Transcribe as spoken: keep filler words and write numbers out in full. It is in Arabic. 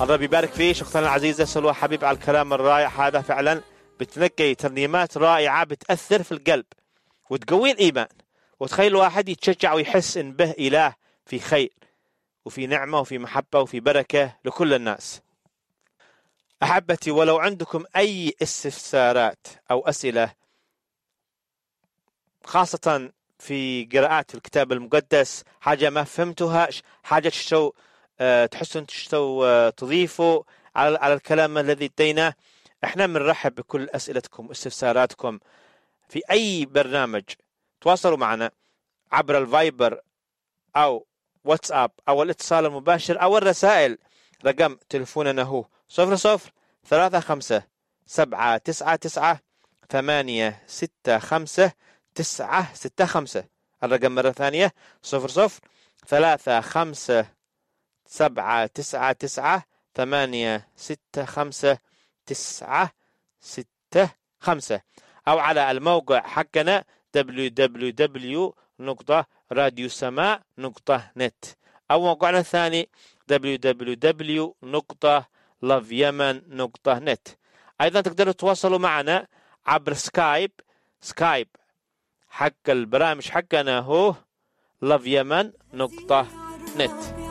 الله يبارك فيك أختنا العزيزة سلوى حبيب على الكلام الرائع هذا. فعلا بتنقي ترنيمات رائعة بتأثر في القلب وتقوي الإيمان وتخلي الواحد يتشجع ويحس إن به إله في خير وفي نعمة وفي محبة وفي بركة لكل الناس. أحبتي، ولو عندكم أي استفسارات أو أسئلة خاصة في قراءات الكتاب المقدس، حاجة ما فهمتوها، حاجة تشتو أه تحسون تشتو أه تضيفوا على على الكلام الذي اديناه، احنا بنرحب بكل أسئلتكم واستفساراتكم في أي برنامج. تواصلوا معنا عبر الفايبر أو واتساب أو الاتصال المباشر أو الرسائل. رقم تلفوننا هو صفر صفر ثلاثة خمسة سبعة تسعة تسعة ثمانية ستة خمسة تسعة ستة خمسة. الرقم مرة ثانية صفر صفر ثلاثة خمسة سبعة تسعة تسعة ثمانية ستة خمسة تسعة ستة خمسة، أو على الموقع حقنا دبليو دبليو دبليو نقطة راديو سماء نقطة نت، أو موقعنا الثاني دبليو دبليو دبليو نقطة لاف يمن نقطة نت. أيضا تقدروا تتواصلوا معنا عبر سكايب. سكايب حق البرامج حقنا هو لاف يمن نقطة نت.